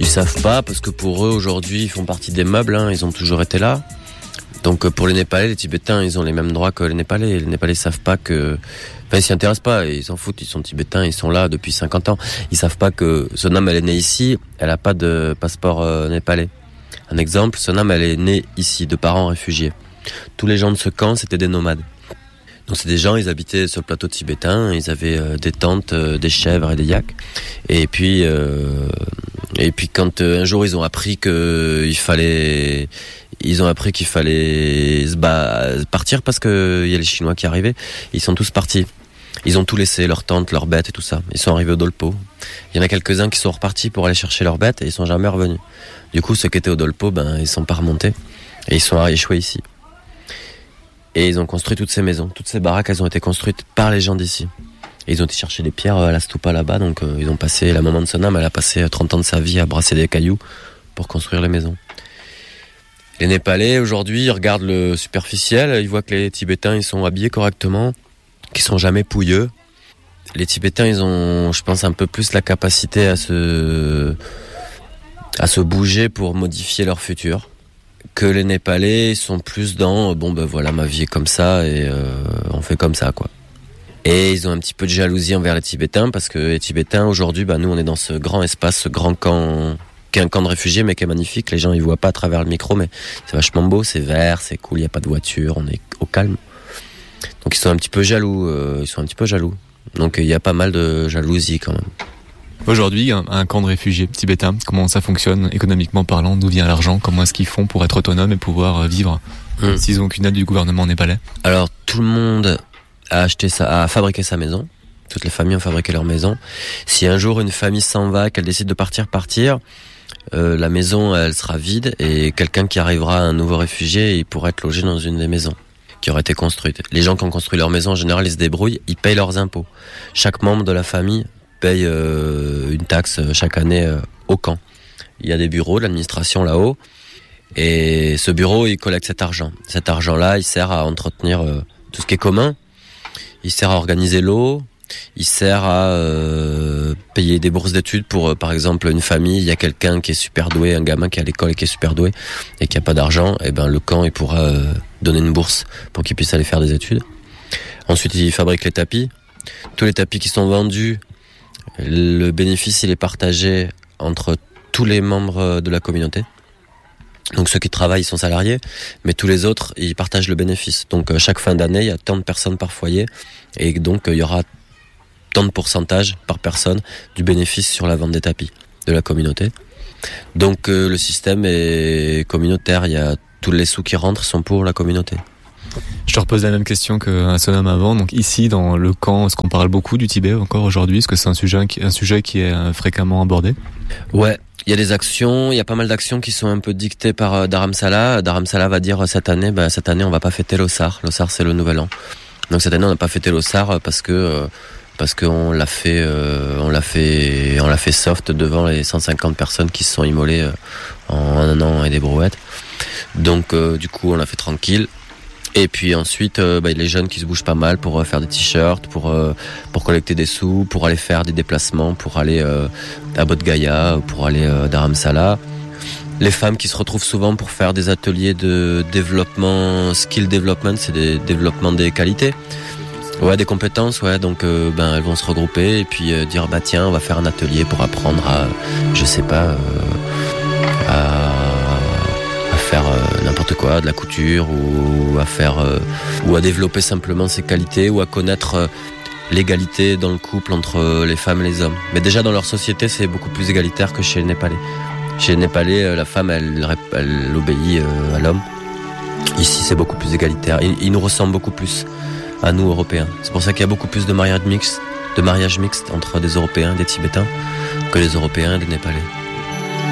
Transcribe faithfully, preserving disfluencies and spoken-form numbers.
savent pas parce que pour eux aujourd'hui ils font partie des meubles, hein, ils ont toujours été là. Donc pour les Népalais, les Tibétains, ils ont les mêmes droits que les Népalais. Les Népalais savent pas que... Enfin, ils s'y intéressent pas, ils s'en foutent, ils sont Tibétains, ils sont là depuis cinquante ans. Ils savent pas que Sonam, elle est née ici, elle a pas de passeport euh, népalais. Un exemple, Sonam, elle est née ici, de parents réfugiés. Tous les gens de ce camp, c'était des nomades. Donc c'est des gens, ils habitaient sur le plateau tibétain, ils avaient euh, des tentes, euh, des chèvres et des yaks. Et puis, euh, et puis quand euh, un jour ils ont appris que il fallait... Ils ont appris qu'il fallait se bah, partir parce que il y a les Chinois qui arrivaient. Ils sont tous partis. Ils ont tout laissé, leurs tentes, leurs bêtes et tout ça. Ils sont arrivés au Dolpo. Il y en a quelques-uns qui sont repartis pour aller chercher leurs bêtes et ils sont jamais revenus. Du coup, ceux qui étaient au Dolpo, ben, ils sont pas remontés. Et ils sont échoués ici. Et ils ont construit toutes ces maisons. Toutes ces baraques, elles ont été construites par les gens d'ici. Et ils ont été chercher des pierres à la stupa là-bas. Donc, euh, ils ont passé, la maman de Sonam, elle a passé trente ans de sa vie à brasser des cailloux pour construire les maisons. Les Népalais, aujourd'hui, ils regardent le superficiel, ils voient que les Tibétains, ils sont habillés correctement, qu'ils sont jamais pouilleux. Les Tibétains, ils ont, je pense, un peu plus la capacité à se, à se bouger pour modifier leur futur. Que les Népalais, ils sont plus dans, bon ben voilà, ma vie est comme ça et euh, on fait comme ça, quoi. Et ils ont un petit peu de jalousie envers les Tibétains parce que les Tibétains, aujourd'hui, ben nous, on est dans ce grand espace, ce grand camp... qui est un camp de réfugiés mais qui est magnifique, les gens ils voient pas à travers le micro mais c'est vachement beau, c'est vert, c'est cool, il y a pas de voiture, on est au calme. Donc ils sont un petit peu jaloux, euh, ils sont un petit peu jaloux. Donc il y a pas mal de jalousie quand même. Aujourd'hui, un, un camp de réfugiés tibétains, comment ça fonctionne économiquement parlant, d'où vient l'argent, comment est-ce qu'ils font pour être autonomes et pouvoir vivre hum. s'ils ont aucune aide du gouvernement népalais? Alors tout le monde a acheté sa, a fabriqué sa maison. Toutes les familles ont fabriqué leur maison. Si un jour une famille s'en va, qu'elle décide de partir, partir, Euh, la maison, elle sera vide et quelqu'un qui arrivera, un nouveau réfugié, il pourrait être logé dans une des maisons qui aurait été construite. Les gens qui ont construit leur maison, en général, ils se débrouillent, ils payent leurs impôts. Chaque membre de la famille paye euh, une taxe chaque année euh, au camp. Il y a des bureaux de l'administration là-haut et ce bureau, il collecte cet argent. Cet argent-là, il sert à entretenir euh, tout ce qui est commun. Il sert à organiser l'eau. Il sert à euh, payer des bourses d'études pour, euh, par exemple, une famille. Il y a quelqu'un qui est super doué, un gamin qui est à l'école et qui est super doué et qui a pas d'argent. Et ben le camp, il pourra euh, donner une bourse pour qu'il puisse aller faire des études. Ensuite, il fabrique les tapis. Tous les tapis qui sont vendus, le bénéfice, il est partagé entre tous les membres de la communauté. Donc ceux qui travaillent, ils sont salariés, mais tous les autres, ils partagent le bénéfice. Donc euh, chaque fin d'année, il y a tant de personnes par foyer et donc euh, il y aura tant de pourcentage par personne du bénéfice sur la vente des tapis de la communauté. Donc euh, le système est communautaire, il y a tous les sous qui rentrent sont pour la communauté. Je te repose la même question qu'à Sonam avant. Donc ici, dans le camp, est-ce qu'on parle beaucoup du Tibet encore aujourd'hui? Est-ce que c'est un sujet qui, un sujet qui est fréquemment abordé? Ouais, il y a des actions, il y a pas mal d'actions qui sont un peu dictées par euh, Dharamsala. Dharamsala va dire euh, cette année, ben, cette année on va pas fêter l'Ossar. L'Ossar c'est le nouvel an. Donc cette année on n'a pas fêté l'Ossar parce que euh, parce qu'on l'a fait, euh, on l'a fait, on l'a fait soft devant les cent cinquante personnes qui se sont immolées euh, en un an et des brouettes. Donc euh, du coup on l'a fait tranquille. Et puis ensuite, euh, bah, les jeunes qui se bougent pas mal pour euh, faire des t-shirts, pour euh, pour collecter des sous, pour aller faire des déplacements, pour aller euh, à Bodh Gaya, pour aller euh, Dharamsala. Les femmes qui se retrouvent souvent pour faire des ateliers de développement, skill development, c'est des développements des qualités. Ouais, des compétences, ouais. Donc, euh, ben, elles vont se regrouper et puis euh, dire, bah tiens, on va faire un atelier pour apprendre à, je sais pas, euh, à faire euh, n'importe quoi, de la couture ou à faire euh, ou à développer simplement ses qualités ou à connaître euh, l'égalité dans le couple entre euh, les femmes et les hommes. Mais déjà dans leur société, c'est beaucoup plus égalitaire que chez les Népalais. Chez les Népalais, euh, la femme elle, elle obéit euh, à l'homme. Ici, c'est beaucoup plus égalitaire. Ils, ils nous ressemblent beaucoup plus à nous Européens. C'est pour ça qu'il y a beaucoup plus de mariages mixtes, de mariages mixtes entre des Européens et des Tibétains que les Européens et des Népalais.